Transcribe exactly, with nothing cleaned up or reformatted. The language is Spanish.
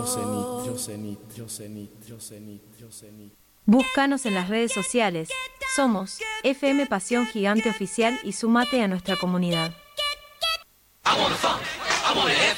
Yosenit, Yosenit, Yosenit, Yosenit, Yosenit. Búscanos en las redes sociales. Somos F M Pasión Gigante Oficial y sumate a nuestra comunidad. I want a funk, I want a F